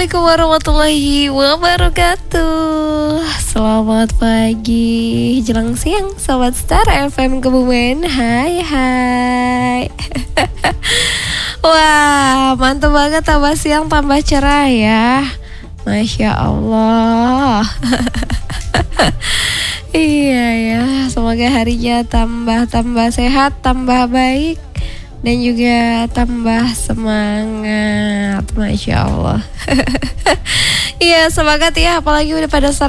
Assalamualaikum warahmatullahi wabarakatuh. Selamat pagi jelang siang Sobat Star FM Kebumen. Hai Wah, mantap banget, tambah siang tambah cerah ya. Masya Allah. Iya ya, semoga harinya tambah sehat, tambah baik, dan juga tambah semangat. Masya Allah. Iya, semangat ya, apalagi udah pada